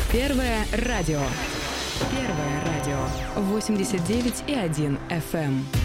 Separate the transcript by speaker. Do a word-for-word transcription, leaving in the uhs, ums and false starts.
Speaker 1: Первое радио. Первое радио. восемьдесят девять и один эф эм.